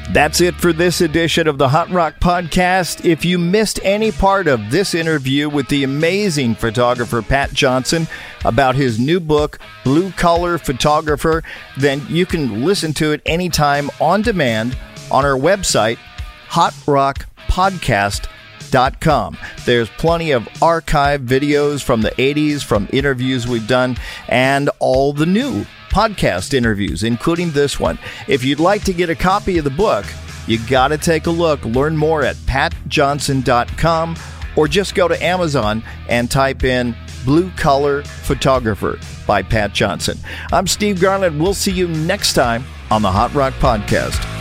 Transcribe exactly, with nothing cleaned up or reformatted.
That's it for this edition of the Hot Rock Podcast. If you missed any part of this interview with the amazing photographer Pat Johnson about his new book, Blue Collar Photographer, then you can listen to it anytime on demand on our website, hot rock podcast dot com. There's plenty of archive videos from the eighties, from interviews we've done, and all the new podcast interviews, including this one. If you'd like to get a copy of the book, you got to take a look. Learn more at pat johnson dot com, or just go to Amazon and type in Blue Collar Photographer by Pat Johnson. I'm Steve Garland. We'll see you next time on the Hot Rock Podcast.